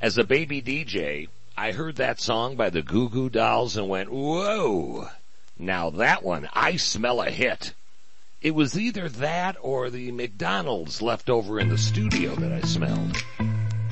As a baby DJ, I heard that song by the Goo Goo Dolls and went, whoa, now that one, I smell a hit. It was either that or the McDonald's left over in the studio that I smelled.